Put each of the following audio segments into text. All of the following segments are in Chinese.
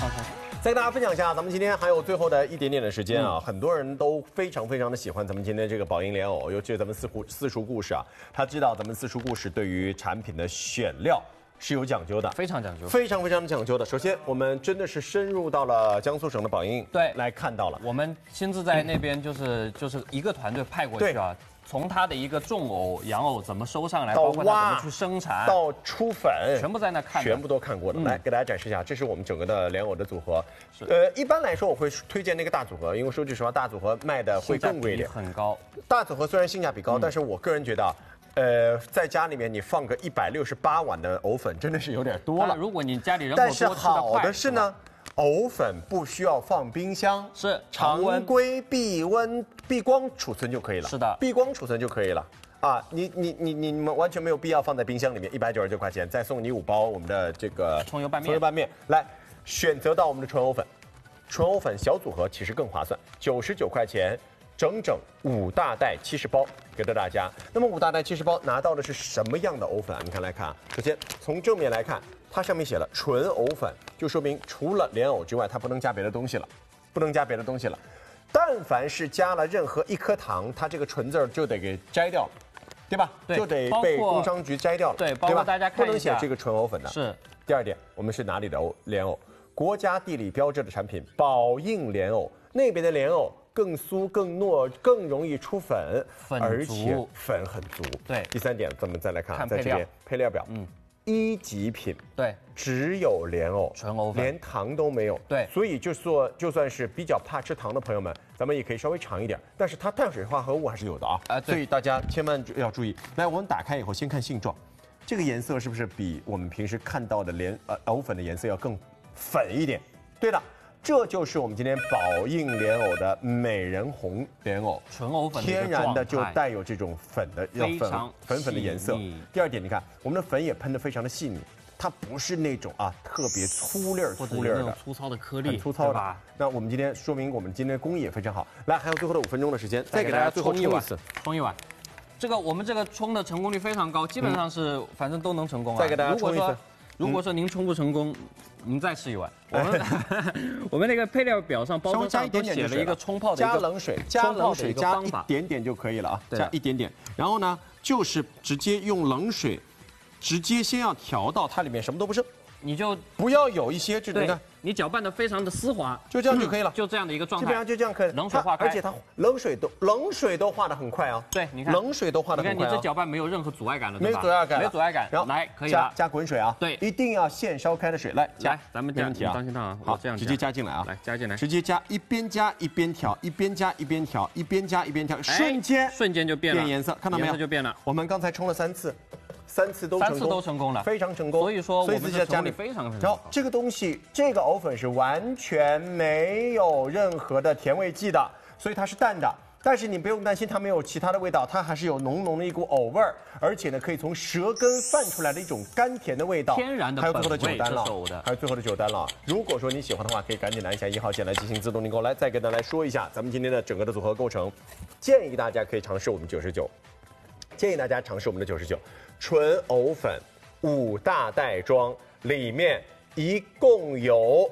再跟大家分享一下，咱们今天还有最后的一点点的时间啊，很多人都非常的喜欢咱们今天这个宝英莲藕，尤其是咱们四叔故事啊，他知道咱们四叔故事对于产品的选料是有讲究的， 非常讲究， 非常讲究的。首先，我们真的是深入到了江苏省的宝应， 对， 来看到了， 我们亲自在那边就是一个团队派过去啊。从它的一个种藕、养藕怎么收上来，包括它怎么去生产， 到出粉， 全部在那看， 全部都看过的。来给大家展示一下，这是我们整个的莲藕的组合。一般来说我会推荐那个大组合，因为说句实话，大组合卖的会更贵一点， 很高。 大组合虽然性价比高，但是我个人觉得，在家里面你放个168碗的藕粉真的是有点多了。 如果你家里人口多， 但是好的是呢。藕粉不需要放冰箱， 是常规闭光储存就可以了。 是的， 闭光储存就可以了啊！你们完全没有必要放在冰箱里面，199块钱，再送你5包我们的这个葱油拌面。 来，选择到我们的纯藕粉，纯藕粉小组合其实更划算，99块钱，整5大袋70包给到大家。那么5大袋70包拿到的是什么样的藕粉啊？你看来看啊，首先从正面来看。它上面写了纯藕粉，就说明除了莲藕之外，它不能加别的东西了，但凡是加了任何1颗糖，它这个纯字就得给摘掉了，对吧？ 对， 就得被工商局摘掉了， 对，包括大家看一下， 不能写这个纯藕粉的。 是。 第二点，我们是哪里的莲藕？国家地理标志的产品，宝应莲藕，那边的莲藕更酥、更糯、更容易出粉，而且粉很足。对。第三点，咱们再来看，在这边配料表，1级品， 对， 只有莲藕， 纯藕粉， 连糖都没有， 对， 所以就算是比较怕吃糖的朋友们，咱们也可以稍微尝一点，但是它碳水化合物还是有的啊，所以大家千万要注意。来，我们打开以后先看性状，这个颜色是不是比我们平时看到的藕粉的颜色要更粉一点？对的。这就是我们今天宝应莲藕的美人红莲藕， 纯藕粉， 天然的就带有这种粉的粉的颜色。第二点，你看我们的粉也喷得非常的细腻，它不是那种特别粗粒的， 粗糙的颗粒， 很粗糙的。那我们今天说明我们今天的工艺也非常好。来，还有最后的5分钟的时间，再给大家最后冲一碗。 我们这个冲的成功率非常高，基本上是反正都能成功啊。 再给大家冲一次。 如果说您冲不成功，您再吃一碗。我们那个配料表上包装上都写了一个冲泡的加冷水加一点点就可以了啊，加一点点。然后呢，就是直接用冷水，直接先要调到它里面什么都不剩， 你就不要有一些这种你搅拌的非常的丝滑， 就这样就可以了， 就这样的一个状态， 基本上就这样可以。 冷水化开， 而且它冷水都化得很快啊。 对，你看冷水都化得很快。 你看你这搅拌没有任何阻碍感了， 没阻碍感， 没阻碍感。然后来可以了， 加滚水啊。 对， 一定要现烧开的水。来， 咱们加，当心烫啊。 好，这样直接加进来啊。 来，加进来， 直接加，一边加一边调，一边加一边调，一边加一边调，瞬间就变了颜色，看到没有？ 颜色就变了。 我们刚才冲了3次。3次都成功了，非常成功。 所以说，所以自己在家里非常。 然后这个东西，这个藕粉是完全没有任何的甜味剂的，所以它是淡的。但是你不用担心它没有其他的味道，它还是有浓浓的一股藕味儿，而且呢可以从舌根泛出来的一种甘甜的味道。 天然的还有最后的酒单了，还有最后的酒单了。如果说你喜欢的话，可以赶紧按一下1号键来进行自动订购。来，再跟大家来说一下咱们今天的整个的组合构成，建议大家可以尝试我们99。建议大家尝试我们的99，纯藕粉5大袋装，里面一共有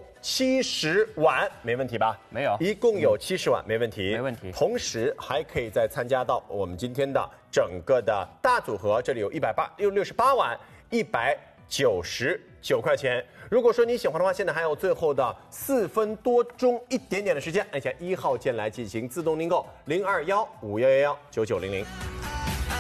70碗，没问题吧？ 没有， 一共有70碗，没问题， 没问题。 同时还可以再参加到我们今天的整个的大组合，这里有68碗，199块钱。如果说你喜欢的话，现在还有最后的4分多钟一点点的时间，按下1号键来进行自动订购，0215119900。